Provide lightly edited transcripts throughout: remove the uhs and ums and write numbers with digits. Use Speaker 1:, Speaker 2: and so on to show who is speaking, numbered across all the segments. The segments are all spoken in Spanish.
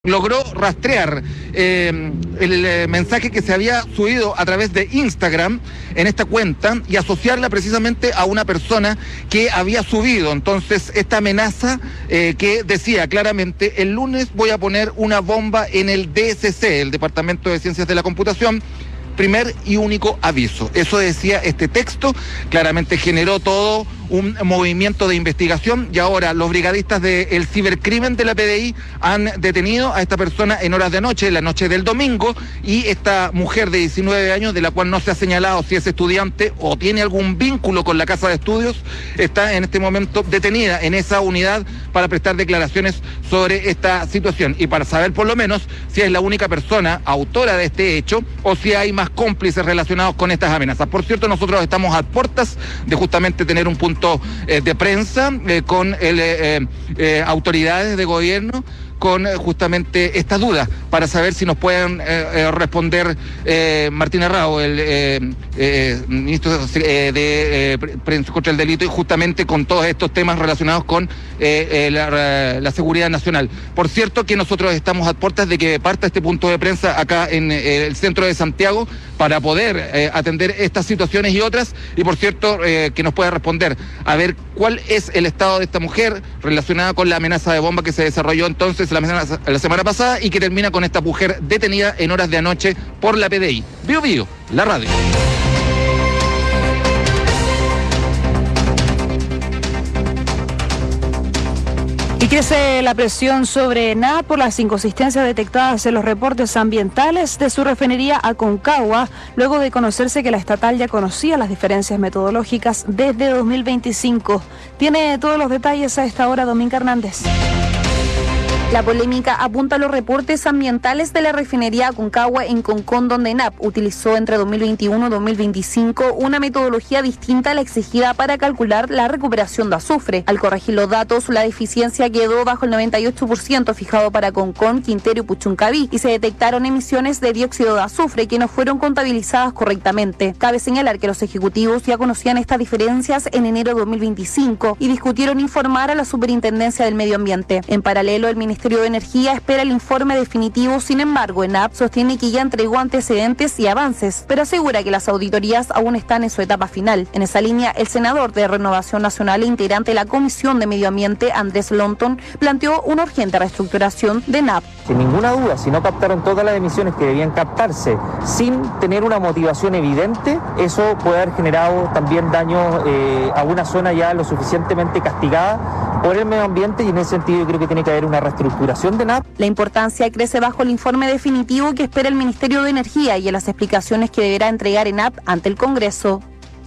Speaker 1: Logró rastrear el mensaje que se había subido a través de Instagram en esta cuenta y asociarla precisamente a una persona que había subido entonces esta amenaza que decía claramente: el lunes voy a poner una bomba en el DCC, el Departamento de Ciencias de la Computación. Primer y único aviso. Eso decía este texto, claramente generó todo un movimiento de investigación y ahora los brigadistas del cibercrimen de la PDI han detenido a esta persona en horas de anoche, la noche del domingo, y esta mujer de 19 años, de la cual no se ha señalado si es estudiante o tiene algún vínculo con la casa de estudios, está en este momento detenida en esa unidad para prestar declaraciones sobre esta situación y para saber por lo menos si es la única persona autora de este hecho o si hay más cómplices relacionados con estas amenazas. Por cierto, nosotros estamos a puertas de justamente tener un punto de prensa con autoridades de gobierno con justamente esta duda para saber si nos pueden responder Martín Arrao, el ministro de Prevención contra el Delito, y justamente con todos estos temas relacionados con la seguridad nacional. Por cierto, que nosotros estamos a puertas de que parta este punto de prensa acá en el centro de Santiago para poder atender estas situaciones y otras, y por cierto que nos pueda responder a ver cuál es el estado de esta mujer relacionada con la amenaza de bomba que se desarrolló entonces la semana pasada y que termina con esta mujer detenida en horas de anoche por la PDI. Bio Bio, la radio.
Speaker 2: Y crece la presión sobre ENAP por las inconsistencias detectadas en los reportes ambientales de su refinería Aconcagua, luego de conocerse que la estatal ya conocía las diferencias metodológicas desde 2025. Tiene todos los detalles a esta hora Dominga Hernández.
Speaker 3: La polémica apunta a los reportes ambientales de la refinería Aconcagua en Concón, donde ENAP utilizó entre 2021 y 2025 una metodología distinta a la exigida para calcular la recuperación de azufre. Al corregir los datos, la deficiencia quedó bajo el 98% fijado para Concón, Quintero y Puchuncaví, y se detectaron emisiones de dióxido de azufre que no fueron contabilizadas correctamente. Cabe señalar que los ejecutivos ya conocían estas diferencias en enero de 2025 y discutieron informar a la Superintendencia del Medio Ambiente. En paralelo, el Ministerio de Energía espera el informe definitivo. Sin embargo, ENAP sostiene que ya entregó antecedentes y avances, pero asegura que las auditorías aún están en su etapa final. En esa línea, el senador de Renovación Nacional e integrante de la Comisión de Medio Ambiente, Andrés Lonton, planteó una urgente reestructuración de ENAP.
Speaker 4: Sin ninguna duda, si no captaron todas las emisiones que debían captarse sin tener una motivación evidente, eso puede haber generado también daños a una zona ya lo suficientemente castigada por el medio ambiente, y en ese sentido yo creo que tiene que haber una reestructuración de ENAP.
Speaker 3: La importancia crece bajo el informe definitivo que espera el Ministerio de Energía y en las explicaciones que deberá entregar ENAP ante el Congreso.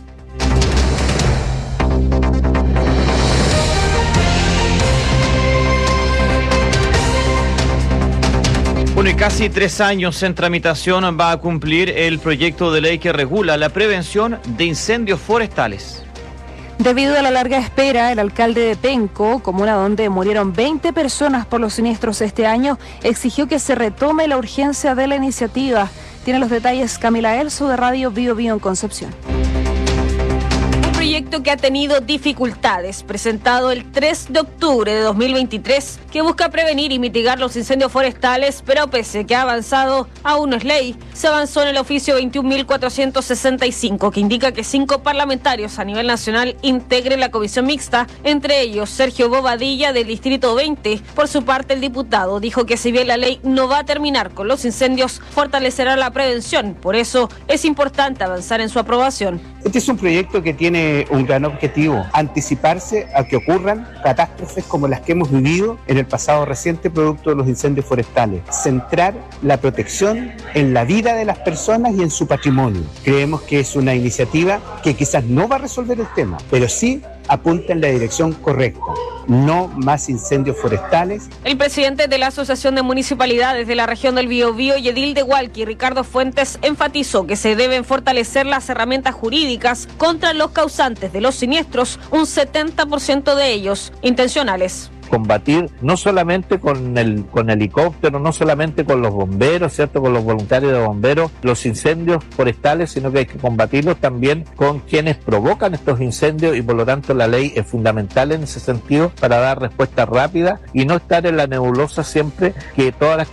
Speaker 5: Bueno, y casi 3 años en tramitación va a cumplir el proyecto de ley que regula la prevención de incendios forestales.
Speaker 2: Debido a la larga espera, el alcalde de Penco, comuna donde murieron 20 personas por los siniestros este año, exigió que se retome la urgencia de la iniciativa. Tiene los detalles Camila Elso de Radio Bio Bio en Concepción.
Speaker 6: Proyecto que ha tenido dificultades, presentado el 3 de octubre de 2023, que busca prevenir y mitigar los incendios forestales, pero pese a que ha avanzado, aún no es ley. Se avanzó en el oficio 21.465, que indica que 5 parlamentarios a nivel nacional integren la comisión mixta, entre ellos Sergio Bobadilla del Distrito 20. Por su parte, el diputado dijo que si bien la ley no va a terminar con los incendios, fortalecerá la prevención. Por eso es importante avanzar en su aprobación.
Speaker 7: Este es un proyecto que tiene un gran objetivo: anticiparse a que ocurran catástrofes como las que hemos vivido en el pasado reciente producto de los incendios forestales. Centrar la protección en la vida de las personas y en su patrimonio. Creemos que es una iniciativa que quizás no va a resolver el tema, pero sí apunta en la dirección correcta. No más incendios forestales.
Speaker 6: El presidente de la Asociación de Municipalidades de la región del Biobío y edil de Hualqui, Ricardo Fuentes, enfatizó que se deben fortalecer las herramientas jurídicas contra los causantes de los siniestros, un 70% de ellos intencionales.
Speaker 8: combatir no solamente con helicóptero, no solamente con los bomberos, ¿cierto?, con los voluntarios de bomberos, los incendios forestales, sino que hay que combatirlos también con quienes provocan estos incendios, y por lo tanto la ley es fundamental en ese sentido para dar respuesta rápida y no estar en la nebulosa siempre que todas las